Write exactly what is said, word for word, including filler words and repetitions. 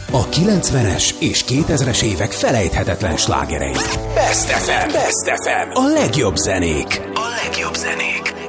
A kilencvenes és kétezres évek felejthetetlen slágerei. Best ef em, Best ef em, a legjobb zenék. A legjobb zenék.